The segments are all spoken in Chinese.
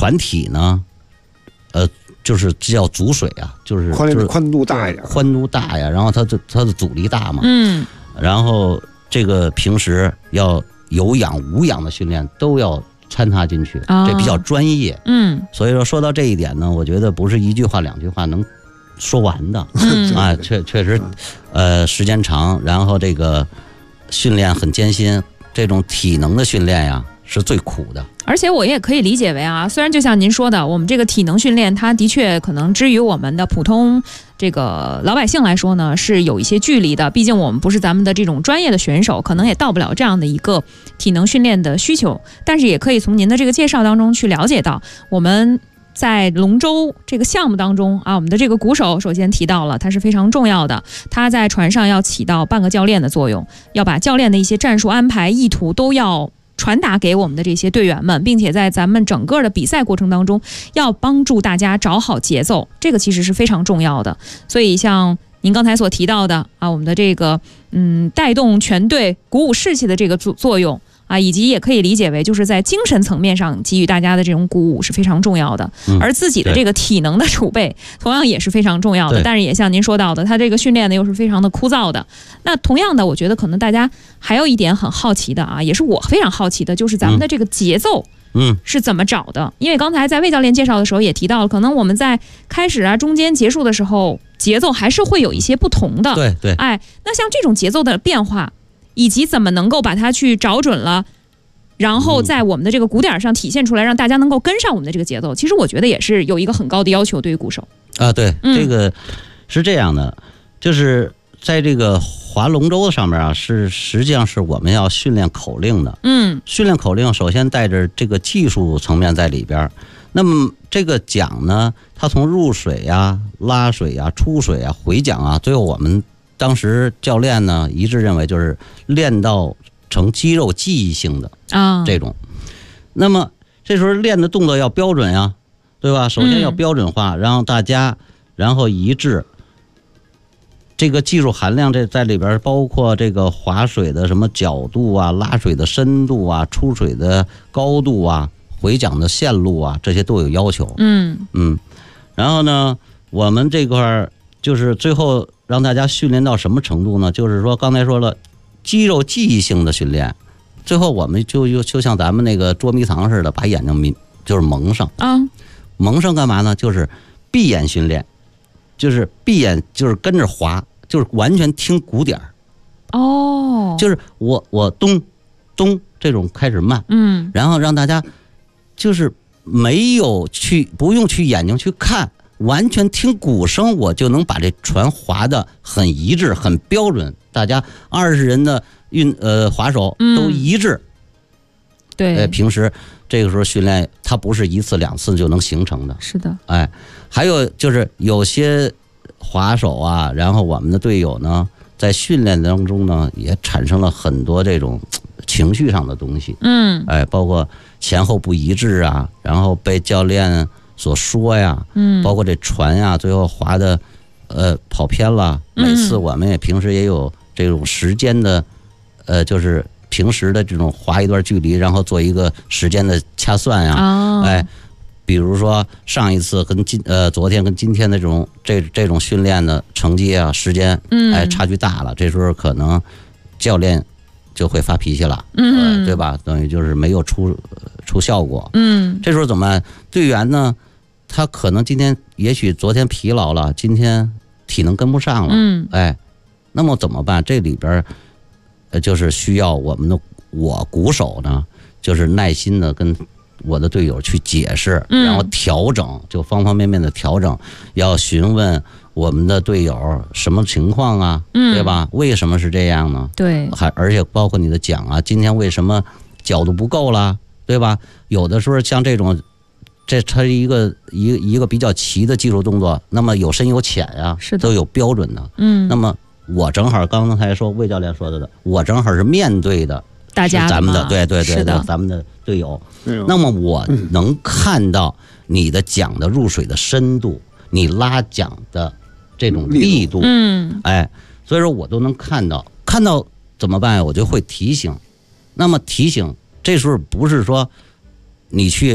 船体呢，就是叫阻水啊，就是宽度大一点， 宽度大呀，然后它的阻力大嘛，然后这个平时要有氧无氧的训练都要掺插进去，这比较专业，所以说到这一点呢，我觉得不是一句话两句话能说完的，啊，确实，时间长，然后这个训练很艰辛，这种体能的训练呀是最苦的。 而且我也可以理解为啊，虽然就像您说的，我们这个体能训练它的确可能之于我们的普通这个老百姓来说呢是有一些距离的，毕竟我们不是咱们的这种专业的选手，可能也到不了这样的一个体能训练的需求。但是也可以从您的这个介绍当中去了解到，我们在龙舟这个项目当中啊，我们的这个鼓手首先提到了他是非常重要的，他在船上要起到半个教练的作用，要把教练的一些战术安排意图都要传达给我们的这些队员们，并且在咱们整个的比赛过程当中要帮助大家找好节奏，这个其实是非常重要的。所以像您刚才所提到的啊，我们的这个带动全队鼓舞士气的这个作用啊，以及也可以理解为就是在精神层面上给予大家的这种鼓舞是非常重要的，而自己的这个体能的储备同样也是非常重要的。但是也像您说到的，他这个训练呢又是非常的枯燥的。那同样的，我觉得可能大家还有一点很好奇的啊，也是我非常好奇的，就是咱们的这个节奏是怎么找的？因为刚才在魏教练介绍的时候也提到了，可能我们在开始啊、中间、结束的时候，节奏还是会有一些不同的。 对， 哎，那像这种节奏的变化，以及怎么能够把它去找准了，然后在我们的这个鼓点上体现出来，让大家能够跟上我们的这个节奏，其实我觉得也是有一个很高的要求对于鼓手啊。对，这个是这样的，就是在这个划龙舟上面啊，实际上是我们要训练口令的。训练口令首先带着这个技术层面在里边。那么这个桨呢，它从入水呀、拉水呀、出水呀、回桨啊，最后我们当时教练呢一致认为就是练到成肌肉记忆性的这种。那么这时候练的动作要标准呀，对吧？首先要标准化，让大家然后一致。这个技术含量这在里边包括这个划水的什么角度啊、拉水的深度啊、出水的高度啊、回桨的线路啊，这些都有要求。然后呢，我们这块就是最后让大家训练到什么程度呢？就是说刚才说了，肌肉记忆性的训练，最后我们就像咱们那个捉迷藏似的，把眼睛就是蒙上蒙上干嘛呢？就是闭眼训练，就是闭眼就是跟着滑，就是完全听鼓点就是我咚咚这种开始慢，然后让大家就是不用去眼睛去看，完全听鼓声，我就能把这船划得很一致、很标准。大家20人的划手都一致。 对， 平时这个时候训练，它不是1次2次就能形成的。 是的。 还有就是有些划手啊，然后我们的队友呢，在训练当中呢，也产生了很多这种情绪上的东西。包括前后不一致啊，然后被教练所说呀，包括这船呀，最后划的跑偏了。每次我们也平时也有这种时间的就是平时的这种划一段距离，然后做一个时间的掐算呀。比如说上一次跟昨天跟今天的这种训练的成绩啊、时间差距大了，这时候可能教练就会发脾气了，对吧？等于就是没有出效果。这时候怎么办？队员呢，他可能也许昨天疲劳了，今天体能跟不上了，那么怎么办？这里边就是需要我鼓手呢，就是耐心的跟我的队友去解释，然后调整，就方方面面的调整，要询问我们的队友什么情况啊，对吧？为什么是这样呢？ 对， 而且包括你的桨啊，今天为什么角度不够了，对吧？有的时候像这种，它是一个比较齐的技术动作，那么有深有浅呀，都有标准的。那么我正好刚才说魏教练说的，我正好是面对的大家咱们的对，咱们的队友。那么我能看到你的桨的入水的深度，你拉桨的这种力度，所以说我都能看到怎么办？我就会提醒。那么提醒这时候不是说你去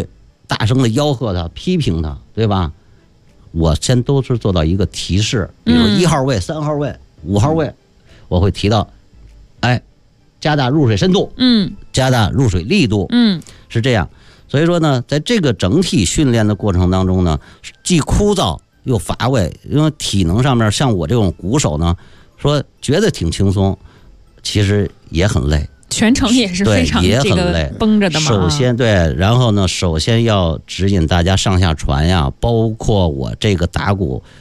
大声的吆喝他、批评他，对吧？我先都是做到一个提示，比如1号位、3号位、5号位，我会提到，哎，加大入水深度，加大入水力度，是这样。所以说呢，在这个整体训练的过程当中呢，既枯燥又乏味，因为体能上面像我这种鼓手呢，说觉得挺轻松，其实也很累。 全程也是非常这个绷着的嘛。 首先对，然后呢，首先要指引大家上下传呀，包括我这个打鼓